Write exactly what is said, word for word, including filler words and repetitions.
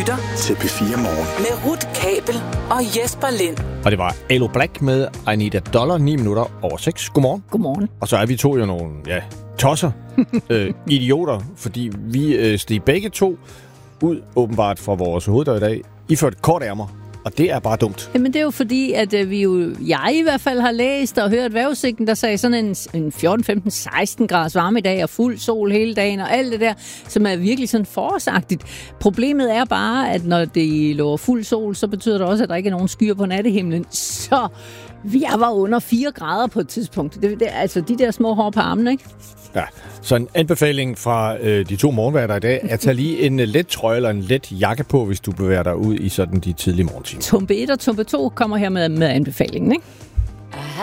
lytter til P fire Morgen. med Ruth Kabel og Jesper Lind. Og det var Alo Black med I Need a Dollar, ni minutter over seks. Godmorgen. Godmorgen. Og så er vi to jo nogle, ja, tosser, øh, idioter, fordi vi øh, steg begge to ud åbenbart fra vores hoveddør i dag, iført kort ærmer. Og det er bare dumt. Jamen det er jo fordi, at øh, vi jo, jeg i hvert fald har læst og hørt vejrudsigten, der sagde sådan en, en fjorten, femten, seksten graders varme i dag og fuld sol hele dagen og alt det der, som er virkelig sådan forårsagtigt. Problemet er bare, at når det lover fuld sol, så betyder det også, at der ikke er nogen skyer på nattehimlen. Så jeg var under fire grader på et tidspunkt. Det, det, altså de der små hår på armen, ikke? Ja, så en anbefaling fra øh, de to morgenværter i dag, at tage lige en uh, let trøje eller en let jakke på, hvis du bevæger dig ud i sådan de tidlige morgentimer. Tumpe et og Tumpe to kommer her med, med anbefalingen, ikke?